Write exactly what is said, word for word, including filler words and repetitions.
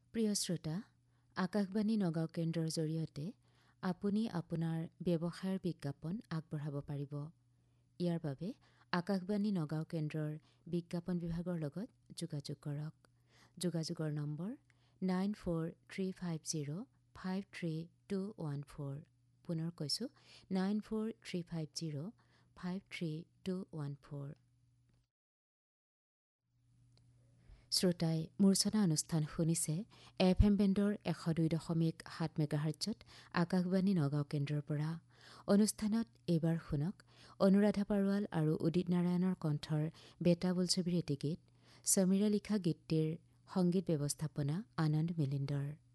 প্ৰিয় শ্ৰোতা, আকাশবাণী নগাঁও কেন্দ্ৰৰ জৰিয়তে আপুনি আপোনাৰ ব্যৱসায়ৰ বিজ্ঞাপন আগবঢ়াব পাৰিব। ইয়াৰ বাবে আকাশবাণী নগাঁও কেন্দ্ৰৰ বিজ্ঞাপন বিভাগৰ লগত যোগাযোগ কৰক। যোগাযোগৰ number nine four three five zero' five three two one four. পুনৰ কৈছোঁ nine four three five zero' five three two one four. শ্ৰোতাই মূৰ্ছনা অনুষ্ঠান শুনিছে এফ এম বেণ্ডৰ এশ দুই দশমিক সাত মেগাহাৰ্টছত আকাশবাণী নগাঁও কেন্দ্ৰৰ পৰা। অনুষ্ঠানত এইবাৰ শুনক অনুৰাধা পাৰোৱাল আৰু উদিত নাৰায়ণৰ কণ্ঠৰ বেটা বোলছবিৰ এটি গীত। সমীৰা লিখা গীতটিৰ সংগীত ব্যৱস্থাপনা আনন্দ মিলিন্দৰ।